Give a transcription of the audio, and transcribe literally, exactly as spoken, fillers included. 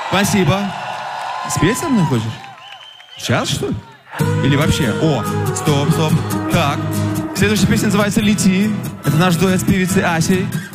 Спасибо. Спеть со мной хочешь? Сейчас, что ли? Или вообще? О, стоп, стоп. Так. Следующая песня называется «Лети». Это наш дуэт с певицей Асей.